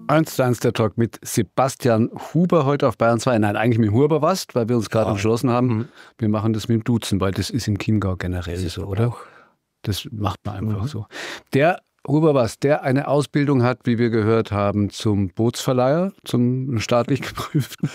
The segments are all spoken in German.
1:1 der Talk mit Sebastian Huber heute auf Bayern 2. Nein, eigentlich mit Huber-Wast, weil wir uns gerade entschlossen haben, wir machen das mit dem Duzen, weil das ist im Chiemgau generell so, oder? Das macht man einfach so. Der Huber-Wast, der eine Ausbildung hat, wie wir gehört haben, zum Bootsverleiher, zum staatlich geprüften,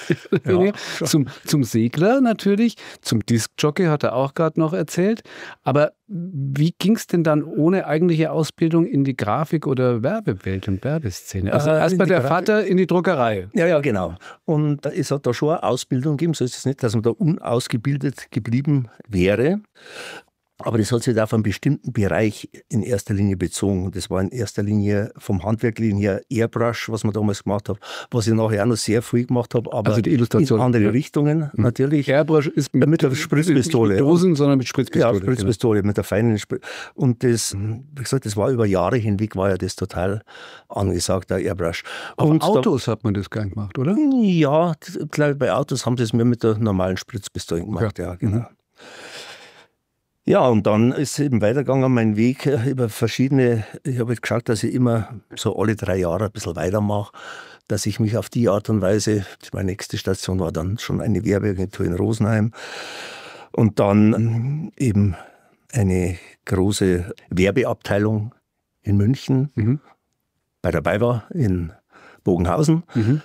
zum Segler natürlich, zum Diskjockey hat er auch gerade noch erzählt. Aber wie ging es denn dann ohne eigentliche Ausbildung in die Grafik- oder Werbewelt und Werbeszene? Also erst bei der Vater in die Druckerei. Ja, genau. Und es hat da schon eine Ausbildung gegeben, so ist es nicht, dass man da unausgebildet geblieben wäre. Aber das hat sich auf einen bestimmten Bereich in erster Linie bezogen. Das war in erster Linie vom Handwerklichen her Airbrush, was man damals gemacht hat, was ich nachher auch noch sehr viel gemacht habe, aber also die Illustration, in andere Richtungen natürlich. Airbrush ist mit der Spritzpistole. Nicht mit Dosen, sondern mit Spritzpistole. Ja, Spritzpistole, mit der feinen Und das, wie gesagt, das war über Jahre hinweg, war ja das total angesagt, der Airbrush. Auf Autos hat man das gern gemacht, oder? Ja, ich glaube, bei Autos haben sie es mehr mit der normalen Spritzpistole gemacht, ja genau. Ja, und dann ist es eben weitergegangen, mein Weg über verschiedene, ich habe geschaut, dass ich immer so alle 3 Jahre ein bisschen weitermache, dass ich mich auf die Art und Weise, meine nächste Station war dann schon eine Werbeagentur in Rosenheim und dann eben eine große Werbeabteilung in München, bei der BayWa in Bogenhausen,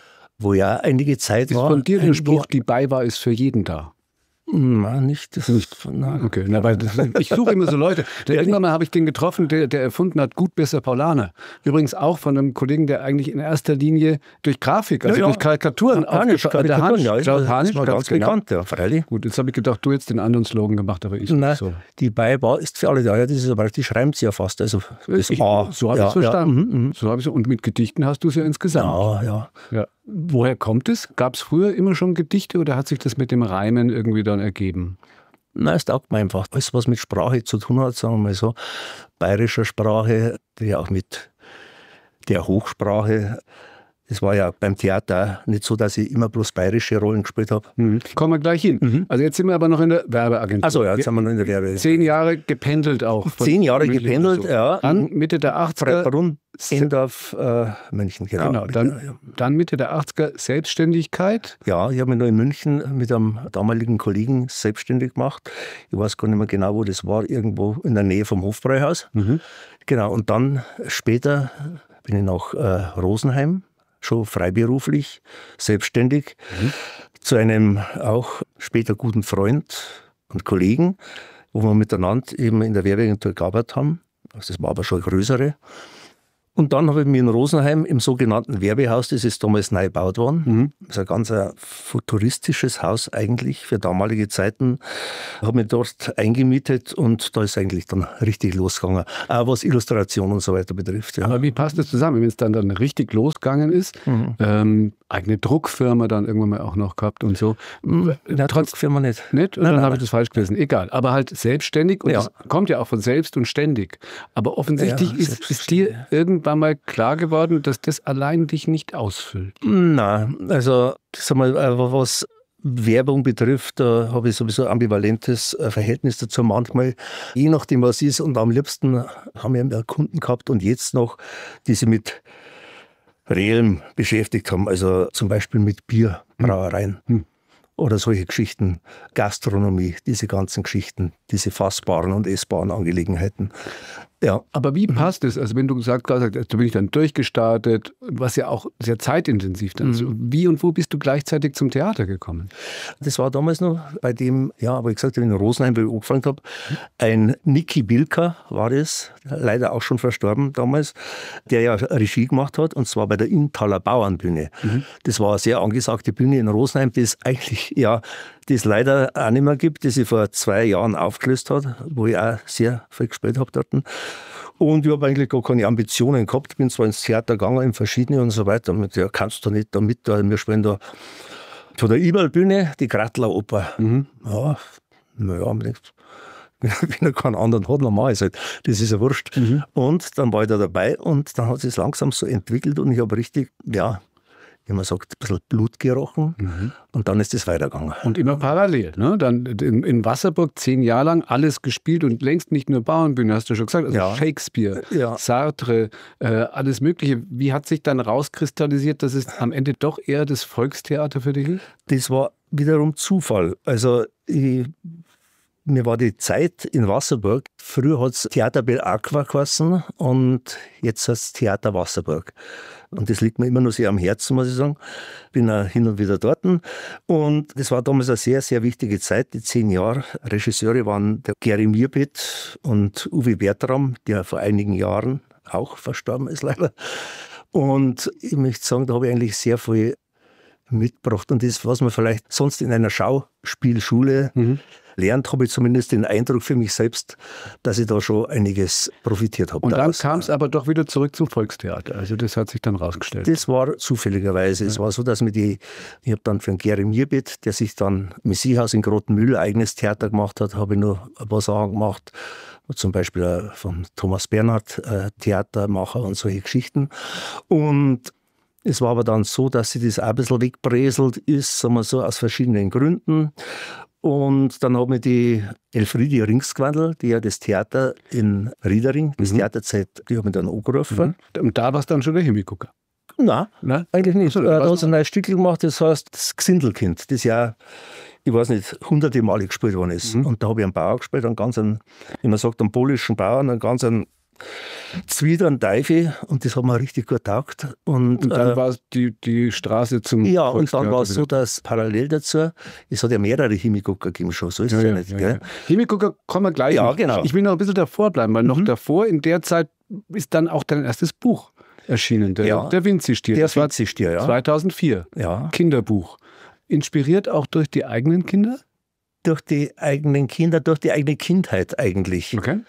wo ja einige Zeit war. Ist von dir der Spruch, die BayWa ist für jeden da? Nein, nicht. Das nicht. Okay, weil ich suche immer so Leute. Irgendwann mal habe ich den getroffen, der erfunden hat, Gut, besser Paulaner. Übrigens auch von einem Kollegen, der eigentlich in erster Linie durch Grafik, also durch Karikaturen aufgefallen ist. Klaus Hanisch, ganz bekannt, ja, freilich. Gut, jetzt habe ich gedacht, du jetzt den anderen Slogan gemacht, aber ich nicht so. Die BayWa ist für alle da. Ja, das ist aber, die schreiben sie ja fast. Also das A. So habe ich es verstanden. So habe ich und mit Gedichten hast du es ja insgesamt. Ja. Woher kommt es? Gab es früher immer schon Gedichte oder hat sich das mit dem Reimen irgendwie dann ergeben? Nein, es taugt mir einfach. Alles, was mit Sprache zu tun hat, sagen wir mal so, bayerischer Sprache, die auch mit der Hochsprache. Das war ja beim Theater nicht so, dass ich immer bloß bayerische Rollen gespielt habe. Kommen wir gleich hin. Also jetzt sind wir aber noch in der Werbeagentur. Also ja, jetzt sind wir noch in der Werbeagentur. 10 Jahre gependelt auch. 10 Jahre gependelt, ja. Dann Mitte der 80er. Rund Endorf, München, genau. Dann Mitte der 80er Selbstständigkeit. Ja, ich habe mich noch in München mit einem damaligen Kollegen selbstständig gemacht. Ich weiß gar nicht mehr genau, wo das war, irgendwo in der Nähe vom Hofbräuhaus. Genau, und dann später bin ich nach Rosenheim, schon freiberuflich, selbstständig, zu einem auch später guten Freund und Kollegen, wo wir miteinander eben in der Werbeagentur gearbeitet haben. Also das war aber schon eine größere. Und dann habe ich mich in Rosenheim im sogenannten Werbehaus, das ist damals neu gebaut worden, das ist ein ganz futuristisches Haus eigentlich für damalige Zeiten, habe mich dort eingemietet und da ist eigentlich dann richtig losgegangen, auch was Illustration und so weiter betrifft. Ja. Aber wie passt das zusammen, wenn es dann richtig losgegangen ist? Eigene Druckfirma dann irgendwann mal auch noch gehabt und so. Na, Druckfirma nicht. Nicht? Dann habe ich das falsch gelesen. Egal, aber halt selbstständig und das kommt ja auch von selbst und ständig. Aber offensichtlich ist dir irgendwann mal klar geworden, dass das allein dich nicht ausfüllt. Nein, also sag mal, was Werbung betrifft, da habe ich sowieso ein ambivalentes Verhältnis dazu manchmal, je nachdem was ist. Und am liebsten haben wir Kunden gehabt und jetzt noch, die sich mit Reellem beschäftigt haben, also zum Beispiel mit Bierbrauereien. Oder solche Geschichten, Gastronomie, diese ganzen Geschichten, diese fassbaren und essbaren Angelegenheiten. Ja. Aber wie passt es? Also wenn du gesagt hast, da bin ich dann durchgestartet, was ja auch sehr zeitintensiv dann ist. Wie und wo bist du gleichzeitig zum Theater gekommen? Das war damals noch bei dem, aber ich gesagt habe, in Rosenheim, wo ich angefangen habe, ein Niki Bilka war das, leider auch schon verstorben damals, der ja Regie gemacht hat, und zwar bei der Inntaler Bauernbühne. Das war eine sehr angesagte Bühne in Rosenheim, die es eigentlich, das leider auch nicht mehr gibt, die sie vor 2 Jahren aufgelöst hat, wo ich auch sehr viel gespielt habe dort. Und ich habe eigentlich gar keine Ambitionen gehabt, bin zwar ins Theater gegangen, in verschiedene und so weiter, und ja, kannst du nicht da mit, wir spielen da von der Iberl-Bühne, die Grattler Oper. Wenn er keinen anderen hat, dann mache ich es halt. Das ist ja wurscht. Und dann war ich da dabei und dann hat es sich langsam so entwickelt und ich habe richtig, ich wie man sagt, ein bisschen Blut gerochen. Und dann ist es weitergegangen. Und immer parallel. Ne? Dann in Wasserburg 10 Jahre lang alles gespielt und längst nicht nur Bauernbühne, hast du schon gesagt. Also Shakespeare, Sartre, alles Mögliche. Wie hat sich dann rauskristallisiert, dass es am Ende doch eher das Volkstheater für dich ist? Das war wiederum Zufall. Also mir war die Zeit in Wasserburg. Früher hat es Theater Bel Aqua geheißen und jetzt heißt es Theater Wasserburg. Und das liegt mir immer noch sehr am Herzen, muss ich sagen. Bin auch hin und wieder dort. Und das war damals eine sehr, sehr wichtige Zeit, die 10 Jahre. Regisseure waren der Gary Mirbit und Uwe Bertram, der vor einigen Jahren auch verstorben ist leider. Und ich möchte sagen, da habe ich eigentlich sehr viel mitgebracht. Und das, was man vielleicht sonst in einer Schauspielschule lernt, habe ich zumindest den Eindruck für mich selbst, dass ich da schon einiges profitiert habe. Und dann kam es aber doch wieder zurück zum Volkstheater. Also das hat sich dann rausgestellt. Das war zufälligerweise. Es war so, dass ich habe dann für den Gary Mirbit, der sich dann im Messiehaus in Grottenmühl ein eigenes Theater gemacht hat, habe ich noch ein paar Sachen gemacht. Zum Beispiel von Thomas Bernhard, Theatermacher und solche Geschichten. Und es war aber dann so, dass sich das auch ein bisschen wegbröselt ist, sagen wir so, aus verschiedenen Gründen. Und dann haben wir die Elfriede Ringsgwandl, die ja das Theater in Riedering, das Theaterzeit, die haben wir dann angerufen. Und da war es dann schon der Himmelgucker? Nein, eigentlich nicht. Also, da hat es ein neues Stück gemacht, das heißt das Gsindelkind, das ja, ich weiß nicht, hunderte Male gespielt worden ist. Und da habe ich einen Bauer gespielt, wie man sagt, einen polnischen Bauern, einen ganz Zwiedern Teufel, und das hat mir richtig gut getaugt. Und dann war es die Straße zum Ja, und dann war es so, dass parallel dazu, es hat ja mehrere Himmelgucker gegeben schon, so ist es ja nicht. Gell? Himmelgucker kommen wir gleich. Ja, genau. Ich will noch ein bisschen davor bleiben, weil noch davor, in der Zeit, ist dann auch dein erstes Buch erschienen, der Vinci-Stier. Der Vinci-Stier, ja. 2004, Kinderbuch. Inspiriert auch durch die eigenen Kinder? Durch die eigenen Kinder, durch die eigene Kindheit eigentlich. Okay.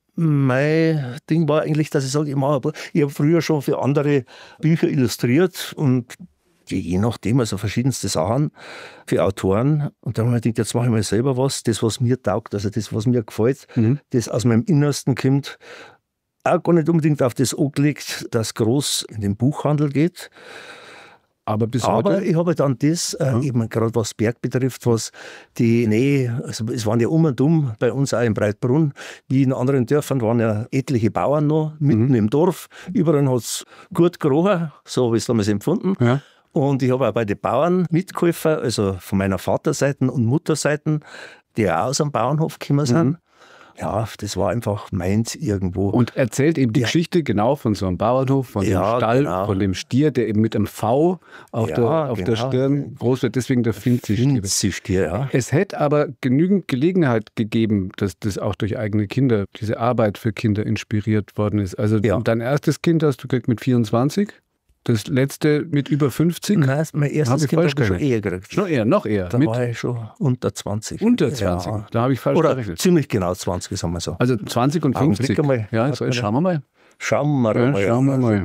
Mein Ding war eigentlich, dass ich sage, ich habe früher schon für andere Bücher illustriert und je nachdem, also verschiedenste Sachen für Autoren. Und dann habe ich gedacht, jetzt mache ich mal selber was, das, was mir taugt, also das, was mir gefällt, das aus meinem Innersten kommt. Auch gar nicht unbedingt auf das angelegt, dass groß in den Buchhandel geht. Aber ich habe dann das, eben gerade was Berg betrifft, was die Nähe, also es waren ja und bei uns auch in Breitbrunn, wie in anderen Dörfern waren ja etliche Bauern noch, mitten im Dorf. Überall hat es gut gerochen, so habe ich es damals empfunden. Ja. Und ich habe auch bei den Bauern mitgeholfen, also von meiner Vaterseite und Mutterseite, die auch aus dem Bauernhof gekommen sind. Ja, das war einfach meins irgendwo. Und erzählt eben die Geschichte genau von so einem Bauernhof, von dem Stall, von dem Stier, der eben mit einem V auf der Stirn groß wird, deswegen der Vinci-Stier. Ja. Es hätte aber genügend Gelegenheit gegeben, dass das auch durch eigene Kinder, diese Arbeit für Kinder inspiriert worden ist. Also dein erstes Kind hast du gekriegt mit 24? Das letzte mit über 50? Nein, mein erstes Kind habe ich schon eher gekriegt. Noch eher. Da war ich schon unter 20. Unter 20? Ja. Da habe ich falsch gerechnet. Ziemlich genau 20, sagen wir so. Also 20 und 50. Ja, so schauen wir mal. Schauen wir mal.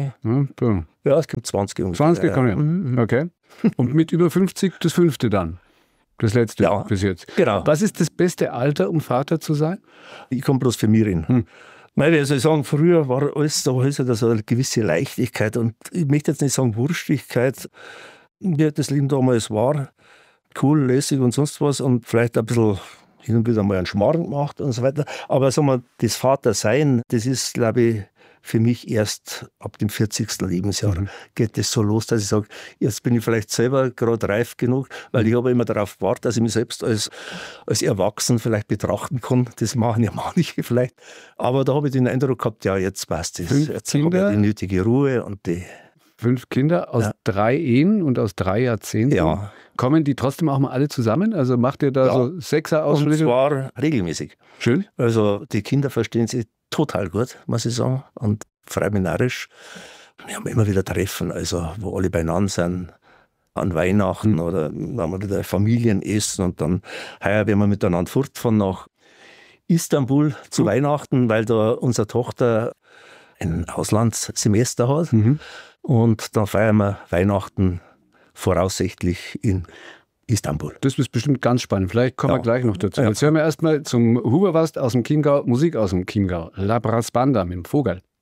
Ja, es gibt 20 ungefähr. 20 kann ich. Okay. Und mit über 50 das 5. dann? Das letzte bis jetzt. Genau. Was ist das beste Alter, um Vater zu sein? Ich komme bloß für mich hin. Wie soll ich sagen, früher war alles, da ist ja so eine gewisse Leichtigkeit und ich möchte jetzt nicht sagen Wurstigkeit, wie das Leben damals war, cool, lässig und sonst was und vielleicht ein bisschen hin und wieder mal einen Schmarrn gemacht und so weiter, aber sagen wir, das Vatersein, das ist, glaube ich, für mich erst ab dem 40. Lebensjahr geht das so los, dass ich sage, jetzt bin ich vielleicht selber gerade reif genug, weil ich habe immer darauf gewartet, dass ich mich selbst als Erwachsen vielleicht betrachten kann. Das machen ja manche vielleicht. Aber da habe ich den Eindruck gehabt, ja, jetzt passt es. Jetzt habe ich die nötige Ruhe und die 5 Kinder aus 3 Ehen und aus 3 Jahrzehnten. Ja. Kommen die trotzdem auch mal alle zusammen? Also macht ihr da so 6er-Ausflüge? Und zwar regelmäßig. Schön. Also die Kinder verstehen sich total gut, muss ich sagen. Und frei narrisch. Wir haben immer wieder Treffen, also wo alle beieinander sind. An Weihnachten oder wenn wir wieder Familienessen und dann heuer werden wir miteinander fortfahren nach Istanbul zu Weihnachten, weil da unsere Tochter ein Auslandssemester hat. Und dann feiern wir Weihnachten voraussichtlich in Istanbul. Das ist bestimmt ganz spannend. Vielleicht kommen wir gleich noch dazu. Jetzt hören wir erstmal zum Huberwast aus dem Chiemgau, Musik aus dem Chiemgau. La Brass Banda mit dem Vogel.